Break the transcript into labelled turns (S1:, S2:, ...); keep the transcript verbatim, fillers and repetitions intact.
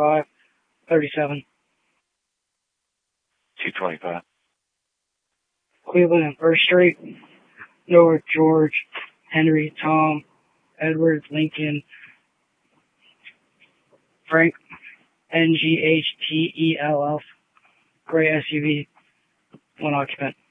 S1: five, thirty-seven.
S2: two twenty-five.
S1: Cleveland and First Street. Norwood, George, Henry, Tom, Edward, Lincoln, Frank, N G H T E L F. Gray S U V, one occupant.